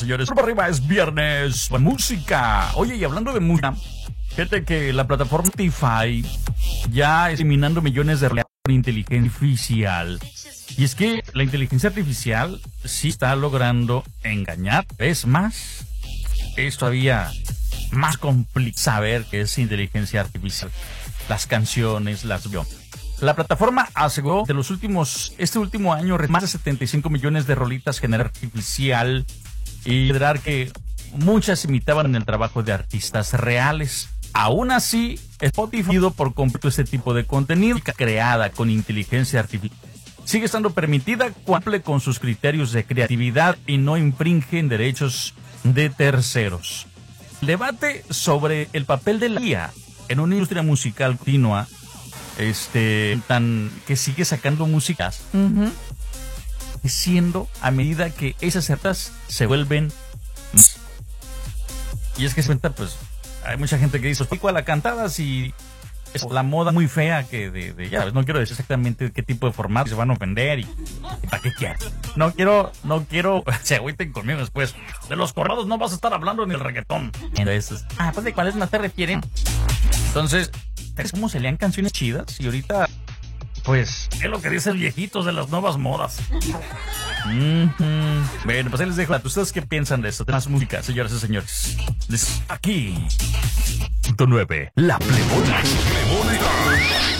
señores. Por arriba es viernes. Con música. Oye, y hablando de música, fíjate que la plataforma Spotify ya eliminando millones de reales por inteligencia artificial. Y es que la inteligencia artificial sí está logrando engañar. Es más, es todavía más complicado saber qué es inteligencia artificial. Las canciones, las vio. La plataforma aseguró de este último año más de 75 millones de rolitas generadas artificial y considerar que muchas imitaban el trabajo de artistas reales. Aún así, Spotify por completo este tipo de contenido creada con inteligencia artificial. Sigue estando permitida, cumple con sus criterios de creatividad y no infringe en derechos de terceros. El debate sobre el papel de la IA en una industria musical continua, que sigue sacando músicas, siendo a medida que esas certas se vuelven más. Y es que se cuenta, pues, hay mucha gente que dice, ¿cuál la cantada si es la moda muy fea que ya, no quiero decir exactamente qué tipo de formato se van a ofender y para qué quieren? No quiero, se agüiten conmigo después. De los corrados no vas a estar hablando ni el reggaetón. Entonces, pues ¿de cuáles más te refieren? Entonces, es como se lean canciones chidas y ahorita, pues, es lo que dicen viejitos de las nuevas modas. Bueno, pues ahí les dejo. ¿Ustedes qué piensan de esto? De más música, señoras y señores. Aquí, punto 9, La Plebona.